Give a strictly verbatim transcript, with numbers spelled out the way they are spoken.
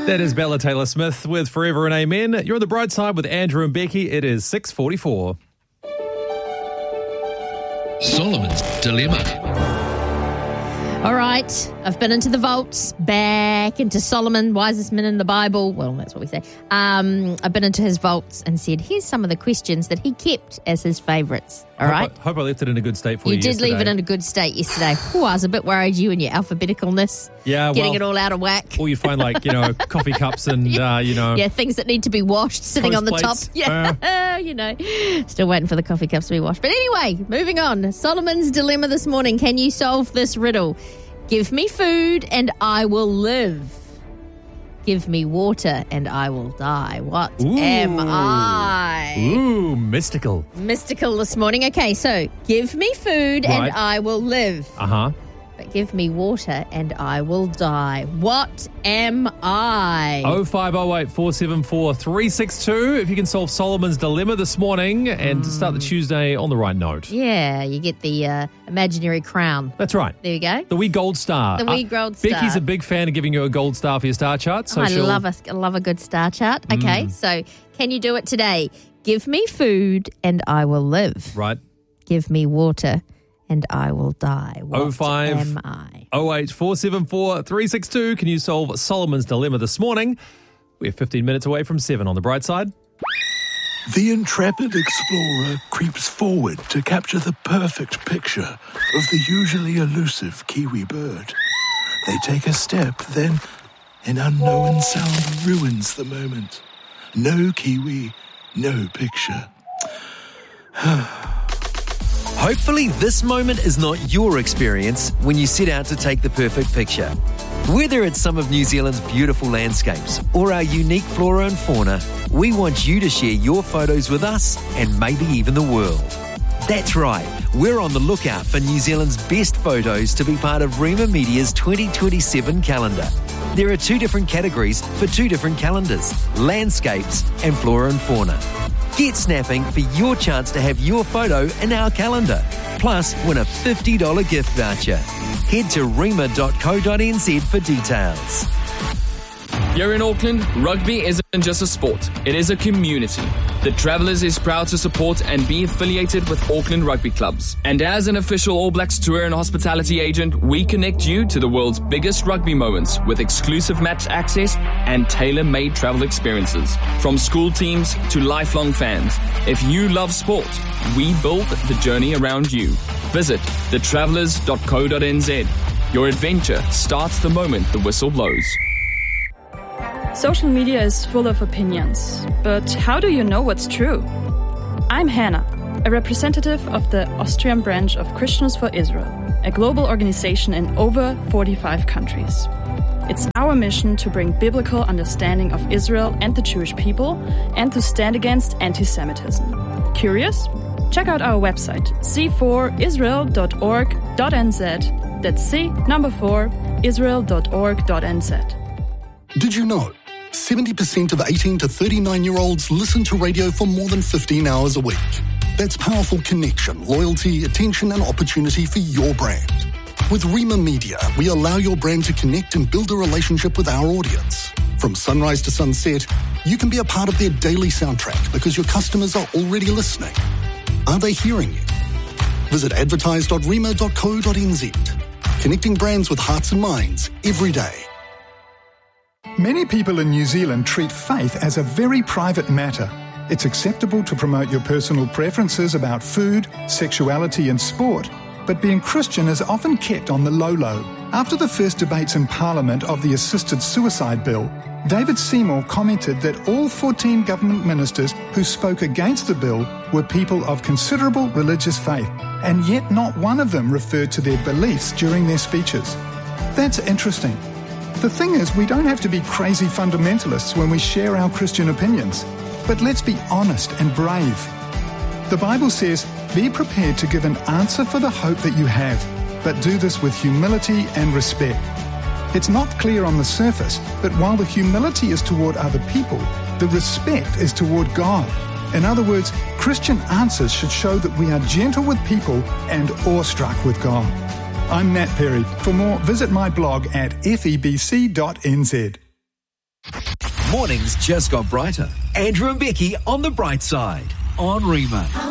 That is Bella Taylor-Smith with Forever and Amen. You're on the bright side with Andrew and Becky. It is six forty-four. Solomon's Dilemma. All right, I've been into the vaults, back into Solomon, wisest man in the Bible. Well, that's what we say. Um, I've been into his vaults and said, here's some of the questions that he kept as his favourites. All hope right? I, hope I left it in a good state for you You did yesterday. leave it in a good state yesterday. Ooh, I was a bit worried, you and your alphabeticalness. Yeah, Getting well, it all out of whack. Or you find like, you know, coffee cups and, yeah. uh, you know. Yeah, things that need to be washed sitting Toast on the plates. top. Yeah, uh. you know. Still waiting for the coffee cups to be washed. But anyway, moving on. Solomon's Dilemma this morning. Can you solve this riddle? Give me food and I will live. Give me water and I will die. What Ooh. am I? Ooh, mystical. Mystical this morning. Okay, so give me food Right. and I will live. Uh-huh. But give me water and I will die. What am I? oh five oh eight, four seven four, three six two. If you can solve Solomon's Dilemma this morning and start the Tuesday on the right note. Yeah, you get the uh, imaginary crown. That's right. There you go. The wee gold star. The wee gold uh, Becky's star. a big fan of giving you a gold star for your star chart. So I she'll, love a, I love a good star chart. Okay, Mm. so can you do it today? Give me food and I will live. Right. Give me water and I will die. What oh five am I? oh eight, four seven four, three six two. Can you solve Solomon's Dilemma this morning? We're fifteen minutes away from seven on the bright side. The intrepid explorer creeps forward to capture the perfect picture of the usually elusive kiwi bird. They take a step, then an unknown sound ruins the moment. No kiwi, no picture. Hopefully this moment is not your experience when you set out to take the perfect picture. Whether it's some of New Zealand's beautiful landscapes or our unique flora and fauna, we want you to share your photos with us and maybe even the world. That's right, we're on the lookout for New Zealand's best photos to be part of Rima Media's twenty twenty-seven calendar. There are two different categories for two different calendars, landscapes and flora and fauna. Get snapping for your chance to have your photo in our calendar. Plus, win a fifty dollars gift voucher. Head to rima dot co dot n z for details. Here in Auckland, rugby isn't just a sport, it is a community. The Travellers is proud to support and be affiliated with Auckland rugby clubs. And as an official All Blacks tour and hospitality agent, we connect you to the world's biggest rugby moments with exclusive match access and tailor-made travel experiences. From school teams to lifelong fans, if you love sport, we build the journey around you. Visit the travellers dot co dot n z. Your adventure starts the moment the whistle blows. Social media is full of opinions, but how do you know what's true? I'm Hannah, a representative of the Austrian branch of Christians for Israel, a global organization in over forty-five countries. It's our mission to bring biblical understanding of Israel and the Jewish people and to stand against anti-Semitism. Curious? Check out our website, c four israel dot org dot n z. That's C, number four, israel dot org dot n z. Did you know seventy percent of eighteen to thirty-nine-year-olds listen to radio for more than fifteen hours a week? That's powerful connection, loyalty, attention, and opportunity for your brand. With Rima Media, we allow your brand to connect and build a relationship with our audience. From sunrise to sunset, you can be a part of their daily soundtrack because your customers are already listening. Are they hearing you? Visit advertise dot rima dot co dot n z. Connecting brands with hearts and minds every day. Many people in New Zealand treat faith as a very private matter. It's acceptable to promote your personal preferences about food, sexuality and sport, but being Christian is often kept on the low-low. After the first debates in Parliament of the Assisted Suicide Bill, David Seymour commented that all fourteen government ministers who spoke against the bill were people of considerable religious faith, and yet not one of them referred to their beliefs during their speeches. That's interesting. The thing is, we don't have to be crazy fundamentalists when we share our Christian opinions, but let's be honest and brave. The Bible says, be prepared to give an answer for the hope that you have, but do this with humility and respect. It's not clear on the surface, but while the humility is toward other people, the respect is toward God. In other words, Christian answers should show that we are gentle with people and awestruck with God. I'm Nat Perry. For more, visit my blog at f e b c dot n z. Mornings just got brighter. Andrew and Becky on the bright side on Rima.